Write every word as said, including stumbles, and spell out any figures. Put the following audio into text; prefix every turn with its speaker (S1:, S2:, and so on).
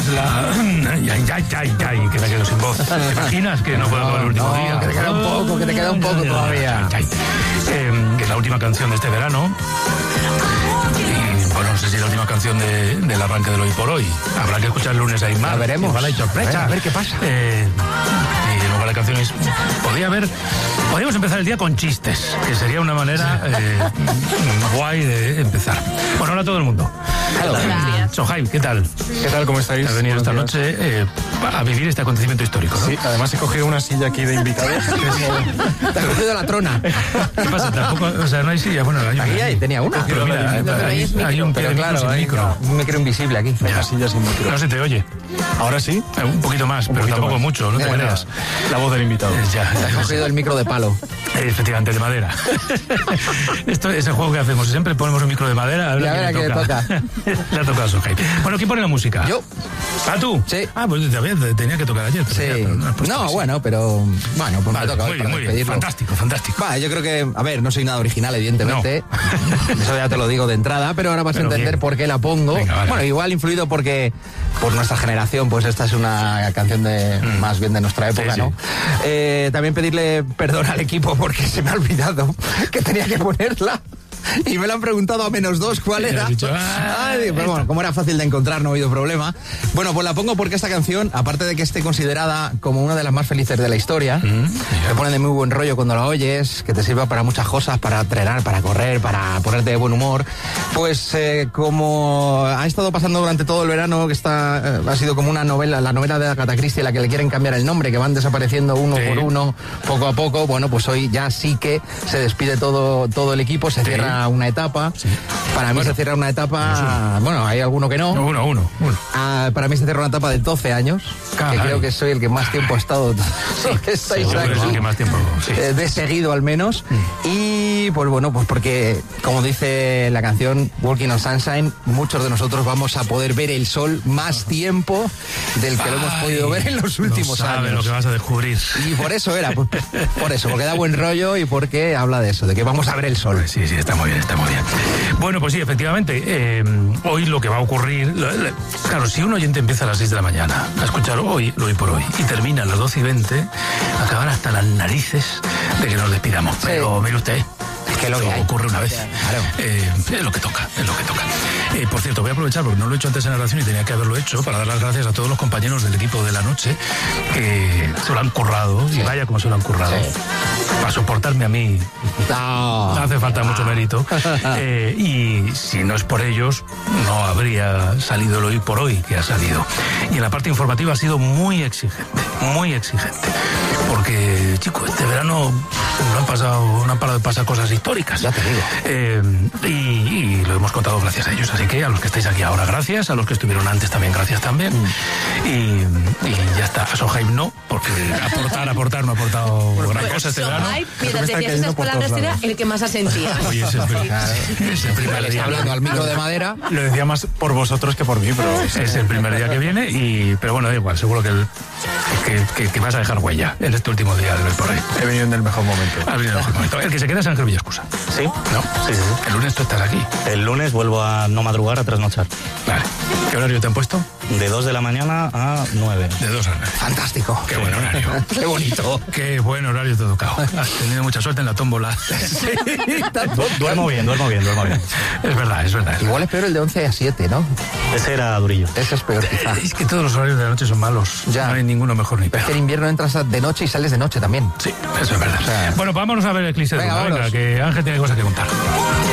S1: es la... Ay, ay, ay, ay, ay, que me quedo sin voz. ¿Te imaginas que no puedo acabar el último
S2: no,
S1: día?
S2: Que te queda un poco, que te queda un poco
S1: Ay,
S2: todavía.
S1: ay, ay. Eh, que es la última canción de este verano. Y bueno, no sé si es la última canción de, del arranque del Hoy por Hoy. Habrá que escuchar el lunes a Aymar.
S2: La veremos.
S1: Igual hay sorpresa.
S2: A ver, a ver qué pasa.
S1: Eh, y luego la canción es... Podría haber... Podríamos empezar el día con chistes, que sería una manera eh, guay de empezar. Bueno, hola a todo el mundo.
S2: Hola.
S1: Sohaib, ¿qué tal?
S3: ¿Qué tal? ¿Cómo estáis?
S1: Has venido esta
S3: Buenos días.
S1: noche eh, a vivir este acontecimiento histórico, ¿no?
S3: Sí, además he cogido una silla aquí de invitados.
S2: Te has cogido la trona.
S1: ¿Qué pasa? Tampoco, o sea, no hay silla. Bueno, hay,
S2: Aquí hay, tenía una.
S1: Pero mira, hay, hay, hay un pie
S2: Pero
S1: de micro
S2: claro,
S1: sin
S2: hay
S1: micro.
S2: un micro invisible aquí.
S3: Una silla sin micro.
S1: No se te oye.
S3: Ahora sí,
S1: Eh, Un poquito más, pero
S3: poquito
S1: tampoco
S3: más.
S1: mucho, no te
S2: Mira,
S1: creas.
S3: la voz del invitado.
S1: Eh, Ya,
S2: Te has
S1: ya,
S2: cogido el micro de palo.
S1: Eh, Efectivamente, de madera. Esto es el juego que hacemos. Siempre ponemos un micro de madera. A ver
S2: Y a ver a quién le toca.
S1: Le ha tocado a Sohaib. Bueno, ¿quién pone la música?
S2: Yo.
S1: ¿Ah, tú?
S2: Sí.
S1: Ah, pues también tenía que tocar ayer. pero
S2: Sí.
S1: ya, pero no has puesto
S2: No,
S1: así.
S2: bueno, pero... Bueno, pues
S1: Vale,
S2: me toca hoy
S1: muy bien,
S2: para
S1: muy bien.
S2: despedirlo.
S1: Fantástico, fantástico.
S2: Va, yo creo que, a ver, no soy nada original, evidentemente. Eso ya te lo digo de entrada, pero ahora vas
S1: Pero
S2: a entender
S1: bien.
S2: por qué la pongo.
S1: Venga, vale.
S2: Bueno, igual influido porque por nuestra generación, pues esta es una canción de
S1: Mm.
S2: más bien de nuestra época,
S1: Sí,
S2: ¿no?
S1: sí.
S2: Eh, también pedirle perdón al equipo porque se me ha olvidado que tenía que ponerla. Y me lo han preguntado a menos dos cuál
S1: Y has
S2: era.
S1: dicho, ah,
S2: Ay, pero bueno, como era fácil de encontrar, no ha habido problema. Bueno, pues la pongo porque esta canción, aparte de que esté considerada como una de las más felices de la historia, te pone de muy buen rollo cuando la oyes, que te sirva para muchas cosas, para entrenar, para correr, para ponerte de buen humor. Pues eh, como ha estado pasando durante todo el verano, que está, eh, ha sido como una novela, la novela de Agatha Christie, a la que le quieren cambiar el nombre, que van desapareciendo uno
S1: Sí.
S2: por uno, poco a poco. Bueno, pues hoy ya sí que se despide todo, todo el equipo, se
S1: Sí.
S2: cierra una etapa. Para mí
S1: Bueno,
S2: se cierra una etapa, bueno, hay alguno que no.
S1: Uno, uno, uno.
S2: Ah, para mí se cierra una etapa de doce años,
S1: Caray.
S2: que creo que soy el que más tiempo ha estado. que estáis
S1: Seguro que es el
S2: aquí.
S1: que más tiempo... Sí.
S2: Eh, de seguido al menos. Y pues bueno, pues porque como dice la canción Walking on Sunshine, muchos de nosotros vamos a poder ver el sol más tiempo del que lo hemos
S1: Ay,
S2: podido ver en los últimos
S1: no sabe
S2: años.
S1: lo que vas a descubrir.
S2: Y por eso era, pues, por eso, porque da buen rollo y porque habla de eso, de que vamos a ver el sol.
S1: Pues sí, sí, está muy bien, está muy bien. Bueno, pues sí, efectivamente, eh, hoy lo que va a ocurrir... lo- lo- claro, si un oyente empieza a las seis de la mañana a escuchar hoy, lo hoy por hoy, y termina a las doce y veinte, acaban hasta las narices de que nos despidamos. Pero mire usted...
S2: Es que lo que
S1: Eso
S2: hay.
S1: ocurre una vez.
S2: Claro.
S1: Eh, es lo que toca, es lo que toca. Eh, por cierto, voy a aprovechar porque no lo he hecho antes en la grabación y tenía que haberlo hecho para dar las gracias a todos los compañeros del equipo de la noche que se lo han currado, y vaya como se lo han currado,
S2: Sí.
S1: para soportarme a mí.
S2: No.
S1: No hace falta mucho mérito. Eh, y si no es por ellos, no habría salido el hoy por hoy que ha salido. Y en la parte informativa ha sido muy exigente, muy exigente. Porque, chicos, este verano no han pasado, no han parado de pasar cosas históricas.
S2: Ya te digo.
S1: Eh, y, y lo hemos contado gracias a ellos. Así que a los que estáis aquí ahora, gracias. A los que estuvieron antes también, gracias también. Y, y ya está. A Sohaib no, porque aportar, aportar no ha aportado gran cosa este verano.
S4: Ay,
S3: Creo que
S4: mientras
S3: está
S4: decías
S3: cayendo
S4: esas
S3: por
S4: palabras
S3: todos
S4: era
S3: lados.
S4: el que más asentía.
S1: Hoy es el, primer- es el primer
S2: Le
S1: día.
S2: está hablando al micro de madera.
S3: Lo decía más por vosotros que por mí, pero...
S1: Es el primer día que viene, y pero bueno, da igual, seguro que, el- que, que- que vas a dejar huella en este último día del hoy por hoy.
S3: He venido en el mejor momento.
S1: Has venido en el mejor momento. El que se queda es Ángel Villascusa.
S5: Sí,
S1: ¿No?
S5: sí, sí, sí.
S1: El lunes tú estás aquí.
S5: El lunes vuelvo a no madrugar, a trasnochar.
S1: Vale. ¿Qué horario te han puesto?
S5: De dos de la mañana a nueve.
S1: De dos a nueve.
S2: Fantástico.
S1: Qué buen horario.
S2: Qué bonito.
S1: Qué buen horario te ha tocado. Has tenido mucha suerte en la tómbola.
S5: Duermo bien, duermo bien, duermo bien.
S1: Es verdad, es verdad.
S2: Igual es peor el de once a siete, ¿no?
S5: Ese era durillo.
S2: Ese es peor, quizá.
S1: Es que todos los horarios de la noche son malos.
S2: Ya.
S1: No hay ninguno mejor ni
S2: Pero es
S1: peor.
S2: que en invierno entras de noche y sales de noche también.
S1: Sí, eso es verdad.
S2: sea-
S1: bueno, vámonos a ver el eclipse de
S2: Venga,
S1: luna. Venga,
S2: vámonos.
S1: que Ángel tiene cosas que contar.